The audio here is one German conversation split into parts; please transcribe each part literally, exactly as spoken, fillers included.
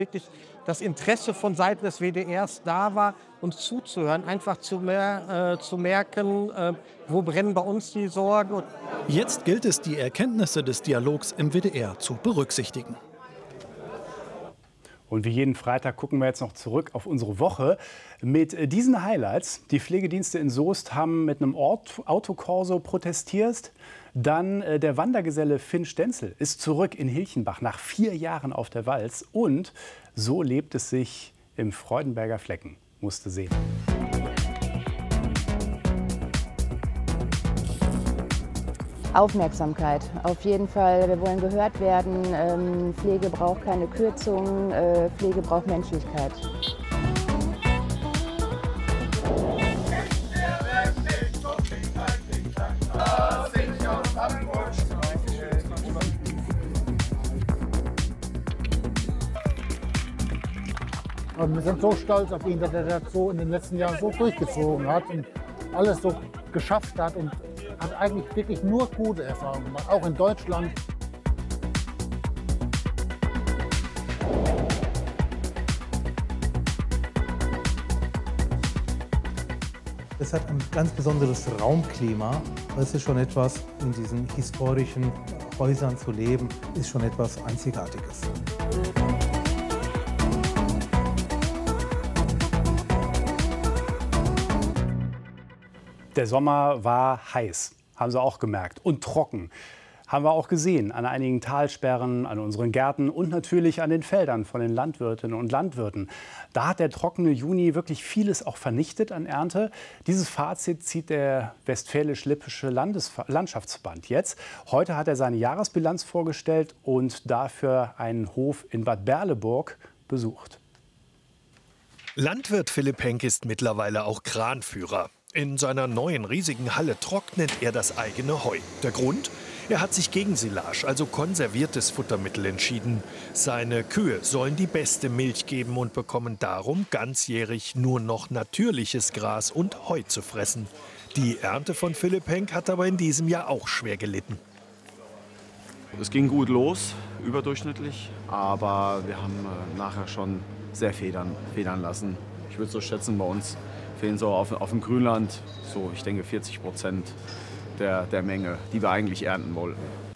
Wirklich das Interesse von Seiten des W D Rs da war, uns zuzuhören, einfach zu, mer äh, zu merken, äh, wo brennen bei uns die Sorgen. Jetzt gilt es, die Erkenntnisse des Dialogs im W D R zu berücksichtigen. Und wie jeden Freitag gucken wir jetzt noch zurück auf unsere Woche mit diesen Highlights. Die Pflegedienste in Soest haben mit einem Ort Autokorso protestiert. Dann äh, der Wandergeselle Finn Stenzel ist zurück in Hilchenbach nach vier Jahren auf der Walz. Und so lebt es sich im Freudenberger Flecken. Musste sehen. Aufmerksamkeit, auf jeden Fall. Wir wollen gehört werden. Ähm, Pflege braucht keine Kürzungen, äh, Pflege braucht Menschlichkeit. Und wir sind so stolz auf ihn, dass er das so in den letzten Jahren so durchgezogen hat und alles so geschafft hat und hat eigentlich wirklich nur gute Erfahrungen gemacht, auch in Deutschland. Es hat ein ganz besonderes Raumklima. Es ist schon etwas, in diesen historischen Häusern zu leben, ist schon etwas Einzigartiges. Der Sommer war heiß, haben Sie auch gemerkt, und trocken. Haben wir auch gesehen an einigen Talsperren, an unseren Gärten und natürlich an den Feldern von den Landwirtinnen und Landwirten. Da hat der trockene Juni wirklich vieles auch vernichtet an Ernte. Dieses Fazit zieht der Westfälisch-Lippische Landschaftsverband jetzt. Heute hat er seine Jahresbilanz vorgestellt und dafür einen Hof in Bad Berleburg besucht. Landwirt Philipp Henk ist mittlerweile auch Kranführer. In seiner neuen riesigen Halle trocknet er das eigene Heu. Der Grund? Er hat sich gegen Silage, also konserviertes Futtermittel, entschieden. Seine Kühe sollen die beste Milch geben und bekommen darum ganzjährig nur noch natürliches Gras und Heu zu fressen. Die Ernte von Philipp Henk hat aber in diesem Jahr auch schwer gelitten. Es ging gut los, überdurchschnittlich, aber wir haben äh, nachher schon sehr federn, federn lassen. Ich würde so schätzen, bei uns fehlen so auf, auf dem Grünland so, ich denke, vierzig Prozent der, der Menge, die wir eigentlich ernten wollten.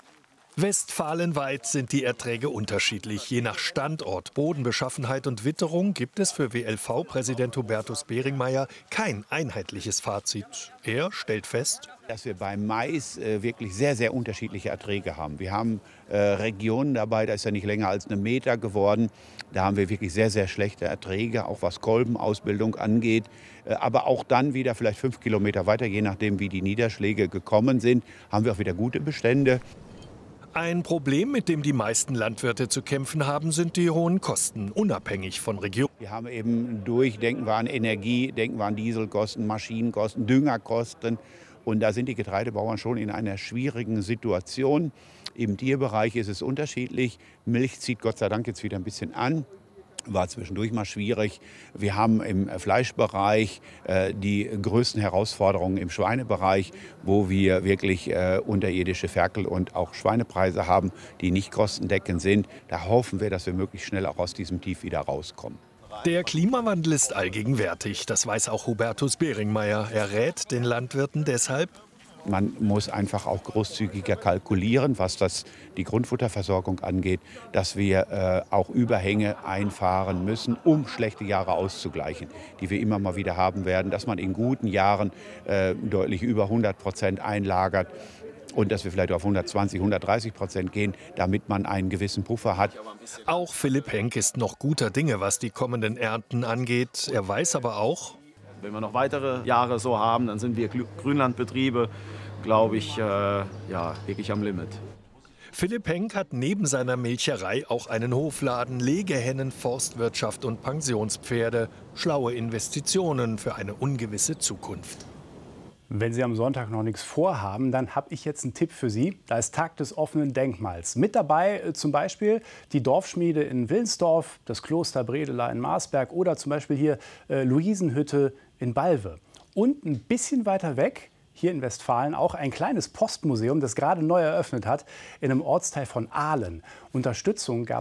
Westfalenweit sind die Erträge unterschiedlich. Je nach Standort, Bodenbeschaffenheit und Witterung gibt es für W L V-Präsident Hubertus Beringmeier kein einheitliches Fazit. Er stellt fest, dass wir beim Mais äh, wirklich sehr, sehr unterschiedliche Erträge haben. Wir haben äh, Regionen dabei, da ist er nicht länger als eine Meter geworden. Da haben wir wirklich sehr, sehr schlechte Erträge, auch was Kolbenausbildung angeht. Äh, aber auch dann wieder vielleicht fünf Kilometer weiter, je nachdem wie die Niederschläge gekommen sind, haben wir auch wieder gute Bestände. Ein Problem, mit dem die meisten Landwirte zu kämpfen haben, sind die hohen Kosten, unabhängig von Region. Wir haben eben durch, denken wir an Energie, denken wir an Dieselkosten, Maschinenkosten, Düngerkosten. Und da sind die Getreidebauern schon in einer schwierigen Situation. Im Tierbereich ist es unterschiedlich. Milch zieht Gott sei Dank jetzt wieder ein bisschen an. War zwischendurch mal schwierig. Wir haben im Fleischbereich äh, die größten Herausforderungen im Schweinebereich, wo wir wirklich äh, unterirdische Ferkel- und auch Schweinepreise haben, die nicht kostendeckend sind. Da hoffen wir, dass wir möglichst schnell auch aus diesem Tief wieder rauskommen. Der Klimawandel ist allgegenwärtig, das weiß auch Hubertus Beringmeier. Er rät den Landwirten deshalb: Man muss einfach auch großzügiger kalkulieren, was das, die Grundfutterversorgung angeht, dass wir äh, auch Überhänge einfahren müssen, um schlechte Jahre auszugleichen, die wir immer mal wieder haben werden, dass man in guten Jahren äh, deutlich über hundert Prozent einlagert und dass wir vielleicht auf hundertzwanzig, hundertdreißig Prozent gehen, damit man einen gewissen Puffer hat. Auch Philipp Henk ist noch guter Dinge, was die kommenden Ernten angeht. Er weiß aber auch: Wenn wir noch weitere Jahre so haben, dann sind wir Grünlandbetriebe, glaube ich, äh, ja, wirklich am Limit. Philipp Henk hat neben seiner Milcherei auch einen Hofladen, Legehennen, Forstwirtschaft und Pensionspferde. Schlaue Investitionen für eine ungewisse Zukunft. Wenn Sie am Sonntag noch nichts vorhaben, dann habe ich jetzt einen Tipp für Sie. Da ist Tag des offenen Denkmals. Mit dabei äh, zum Beispiel die Dorfschmiede in Wilnsdorf, das Kloster Bredela in Marsberg oder zum Beispiel hier äh, Luisenhütte in Balve. Und ein bisschen weiter weg, hier in Westfalen, auch ein kleines Postmuseum, das gerade neu eröffnet hat, in einem Ortsteil von Ahlen. Unterstützung gab